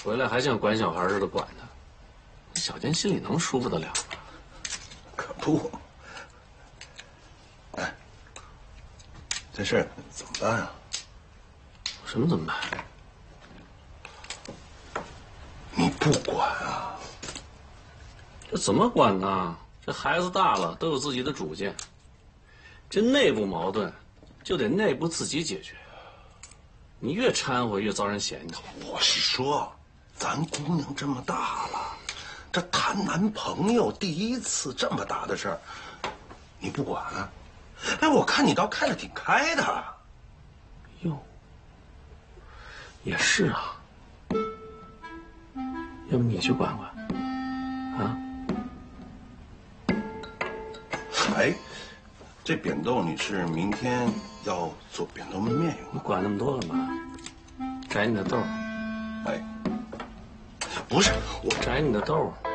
回来还像管小孩似的管他，小娟心里能舒服得了吗？ 可不。哎，这事儿怎么办啊？ 什么怎么办？ 你不管啊？ 这怎么管呢？这孩子大了，都有自己的主见。这内部矛盾，就得内部自己解决。你越掺和，越遭人嫌弃。 我是说，咱姑娘这么大了，这谈男朋友第一次这么大的事儿，你不管啊？哎，我看你倒看着挺开的。 哟，也是啊。要不你去管管？啊？ 哎，这扁豆你是明天要做扁豆焖面用？ 你管那么多干嘛？摘你的豆。 哎，不是我摘你的豆。